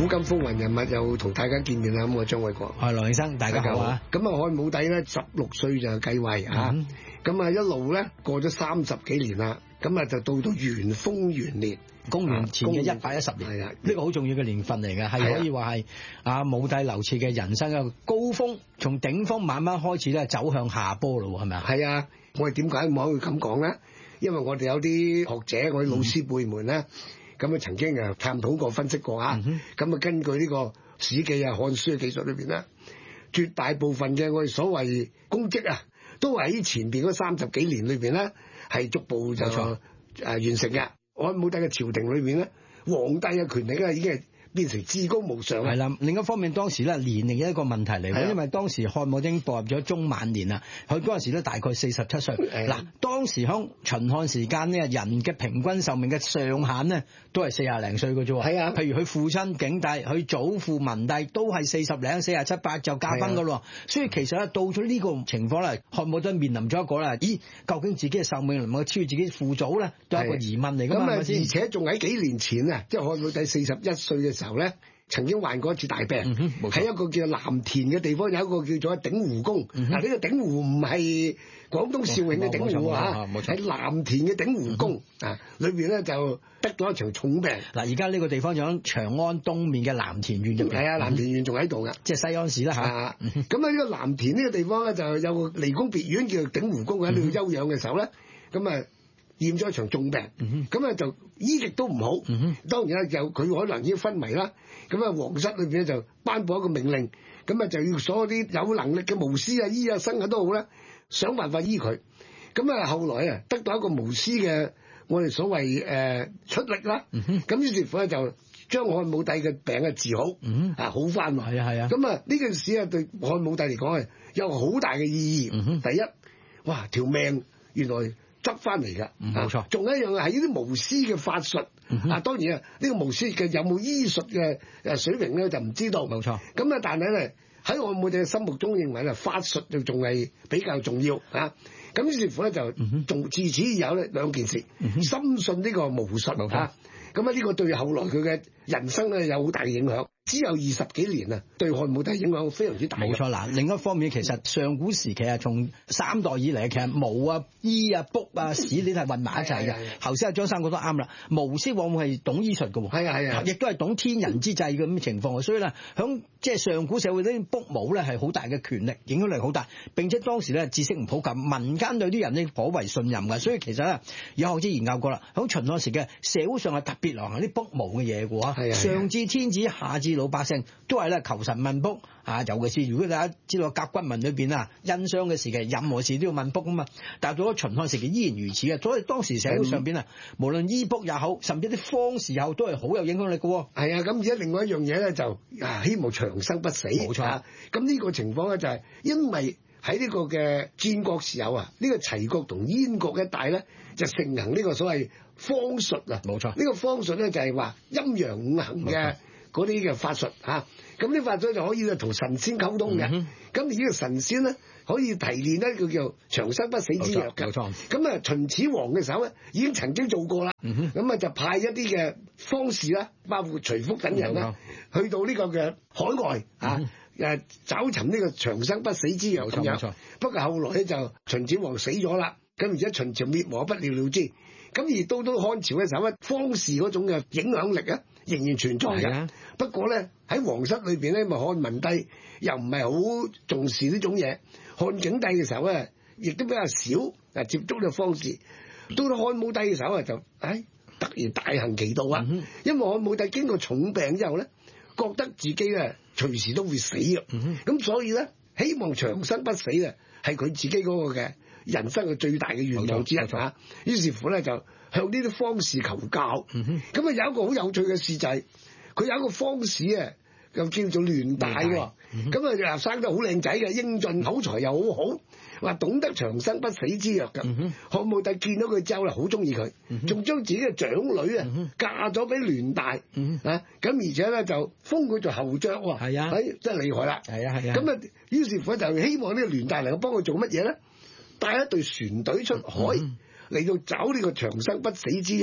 古今風雲人物又同大家見面啦，咁我張偉國， 係羅永生，大家好啊！ 咁啊，漢武帝咧16歲就繼位嚇，咁啊一路咧過咗30幾年啦，咁啊就到元豐元年， 公元前嘅110年，係啊，呢個好重要嘅年份嚟嘅，係可以話係啊武帝劉徹嘅人生一個高峰，從頂峰慢慢開始咧走向下坡咯，係咪啊？ 係啊，我哋點解唔可以咁講咧？因為我哋有啲學者，我哋老師輩們咧。咁啊，曾經啊探討過、分析過啊，咁啊根據呢個《史記》啊、《漢書》嘅記述裏邊咧，絕大部分嘅我哋所謂功績啊，都喺前邊嗰30幾年裏邊咧，係逐步就完成嘅。漢武帝嘅朝廷裏邊咧，皇帝嘅權力咧已經係變成至高無上。 係啦，另一方面當時咧年齡一個問題嚟，因為當時漢武已經步入咗中晚年啦，佢嗰陣時咧大概47歲。嗱，當時響秦漢時間咧，人嘅平均壽命嘅上限咧都係40零歲嘅啫。係啊，譬如佢父親景帝，佢祖父文帝都係40零、47、8就加分噶咯。所以其實咧到咗呢個情況咧，漢武帝面臨咗一個啦，咦，究竟自己嘅壽命能夠超越自己父祖咧，都係一個疑問嚟㗎嘛，係咪先？ 而且仲喺幾年前啊，即係漢武帝41歲嘅時候咧，曾經患過一次大病，喺一個叫藍田嘅地方，有一個叫做鼎湖宮。嗱，呢個鼎湖唔係廣東肇慶嘅鼎湖啊，喺藍田嘅鼎湖宮啊，裏邊咧就得咗一場重病。 嗱，而家呢個地方就喺長安東面嘅藍田縣入邊。 係啊，藍田縣仲喺度㗎， 即係西安市啦嚇。 咁啊，呢個藍田呢個地方咧，就有個離宮別院叫做鼎湖宮，喺度休養嘅時候咧，咁啊驗咗一場重病，咁啊就醫極都唔好。當然啦，有佢可能已經昏迷啦。咁啊，皇室裏邊咧就頒布一個命令，咁啊就要所有啲有能力嘅巫師啊、醫啊、生啊都好咧，想辦法醫佢。咁啊，後來啊得到一個巫師嘅我哋所謂出力啦。咁於是乎咧就將漢武帝嘅病啊治好，好翻喎。係啊。咁啊呢件事啊對漢武帝嚟講係有好大嘅意義。第一，哇條命原來執翻嚟㗎，冇錯。仲有一樣係呢啲巫師嘅法術。當然啊，呢個巫師嘅有冇醫術嘅水平咧就唔知道。冇錯。咁啊，但係咧喺漢武帝嘅心目中認為咧法術就仲係比較重要啊。咁於是乎咧就仲自此以後咧兩件事，深信呢個巫術啊。咁啊呢個對後來佢嘅人生咧有好大嘅影響。之後20幾年啊，對漢武帝影響非常之大。 冇錯嗱，另一方面其實上古時期啊，從3代以嚟，其實巫啊、醫啊、卜啊、史呢啲係混埋一齊嘅。頭先阿張生講得啱啦，巫師往往係懂醫術嘅喎，係啊，亦都係懂天人之際嘅咁嘅情況。所以咧，響即係上古社會呢啲卜巫咧係好大嘅權力，影響力好大。並且當時咧知識唔普及，民間對啲人咧頗為信任嘅。所以其實咧有學者研究過啦，響秦漢時嘅社會上係特別流行啲卜巫嘅嘢嘅喎，上至天子，下至老百姓都係咧求神問卜啊！尤其是如果大家知道甲骨文裏邊啊，殷商嘅時期，任何事都要問卜啊嘛。但係到咗秦漢時期依然如此啊！所以當時社會上邊啊，無論醫卜也好，甚至啲方士又好，都係好有影響力嘅喎。係啊，咁而家另外一樣嘢咧就希望長生不死。冇錯。咁呢個情況咧就係因為喺呢個嘅戰國時候啊，呢個齊國同燕國一帶咧就盛行呢個所謂方術啊。冇錯。呢個方術咧就係話陰陽五行嘅。嗰啲嘅法術嚇，咁啲法術就可以咧同神仙溝通嘅。咁而呢個神仙咧可以提煉一個叫長生不死之藥嘅。冇錯。咁啊，秦始皇嘅時候咧已經曾經做過啦。咁啊就派一啲嘅方士啦，包括徐福等人啦，去到呢個嘅海外找尋呢個長生不死之藥咁樣。冇錯。不過後來咧就秦始皇死咗啦，咁而家秦朝滅亡不了了之。咁而到漢朝嘅時候咧，方士嗰種嘅影響力啊，仍然存在嘅。不過咧喺皇室裏邊咧，咪漢文帝又唔係好重視呢種嘢。漢景帝嘅時候咧，亦都比較少接觸呢個方士。到漢武帝嘅時候啊，就突然大行其道啊！因為漢武帝經過重病之後咧，覺得自己咧隨時都會死啊。咁所以咧，希望長生不死啊，係佢自己嗰個嘅人生嘅最大嘅願望之一嚇。於是乎咧，就向呢啲方士求教。咁啊有一個好有趣嘅事就係，佢有一個方士啊，又叫做聯大喎。咁啊又生得好靚仔嘅，英俊，口才又好好，話懂得長生不死之藥嘅。漢武帝見到佢之後咧，好中意佢，仲將自己嘅長女啊嫁咗俾聯大啊。咁而且咧就封佢做侯爵喎。係啊，真係厲害啦。係啊係啊。咁啊，於是乎就希望呢個聯大能夠幫佢做乜嘢咧？帶一隊船隊出海嚟到找呢個長生不死之藥。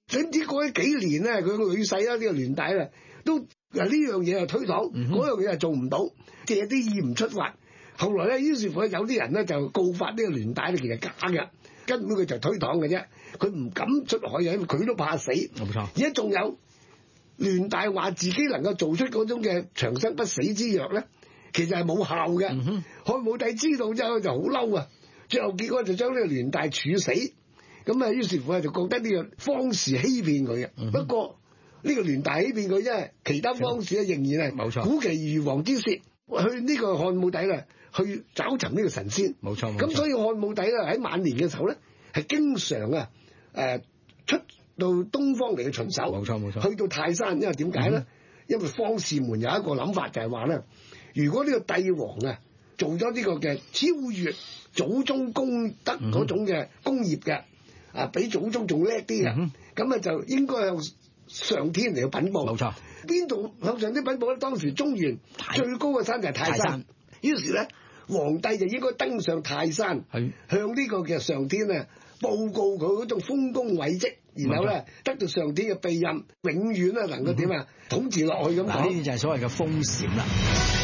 點知過咗幾年咧，佢個女婿啦，呢個聯大啦，都呢樣嘢又推搪，嗰樣嘢又做唔到，借啲意唔出發。後來咧，於是乎有啲人咧就告發呢個聯大咧，其實假嘅，根本佢就推搪嘅啫，佢唔敢出海嘅，因為佢都怕死。 冇錯。 而家仲有聯大話自己能夠做出嗰種嘅長生不死之藥咧，其實係冇效嘅。漢武帝知道之後就好嬲啊，最後結果就將呢個聯大處死。咁啊，於是乎就覺得呢個方士欺騙佢嘅。不過呢個聯大欺騙佢，因為其他方士咧仍然係冇錯， 苦其如簧之舌，去呢個漢武帝啦，去找尋呢個神仙。 冇錯。 咁所以漢武帝咧喺晚年嘅時候咧，係經常啊出到東方嚟嘅巡守。 冇錯。去到泰山，因為點解咧？因為方士們有一個諗法就係話咧，如果呢個帝王啊做咗呢個嘅超越祖宗功德嗰種嘅功業嘅。比祖宗仲叻啲嘅，咁啊就應該向上天嚟去稟報。 冇錯。 邊度向上天稟報咧？當時中原最高嘅山就係泰山。於是咧，皇帝就應該登上泰山，向呢個嘅上天啊報告佢嗰種豐功偉績，然後咧得到上天嘅庇蔭，永遠啊能夠點啊統治落去咁講。 呢啲就係所謂嘅封禪啦。